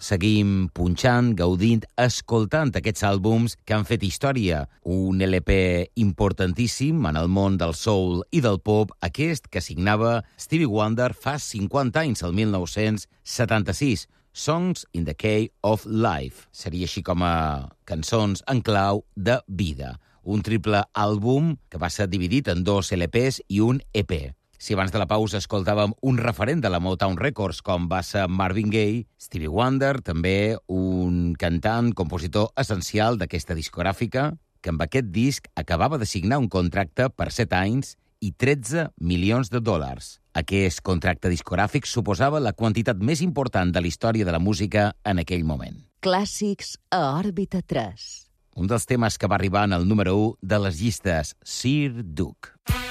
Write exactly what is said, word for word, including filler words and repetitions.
seguim punxant, gaudint, escoltant aquests àlbums que han fet història. Un L P importantíssim en el món del soul i del pop, aquest que signava Stevie Wonder fa cinquanta anys, el mil nou-cents setanta-sis. Songs in the Key of Life. Seria així com a cançons en clau de vida. Un triple àlbum que va ser dividit en dos L Ps i un E P. Si abans de la pausa escoltàvem un referent de la Motown Records com va ser Marvin Gaye, Stevie Wonder, també un cantant, compositor essencial d'aquesta discogràfica, que amb aquest disc acabava de signar un contracte per set anys i tretze milions de dòlars. Aquest contracte discogràfic suposava la quantitat més important de la història de la música en aquell moment. Clàssics a òrbita tres. Un dels temes que va arribar en el número u de les llistes, Sir Duke.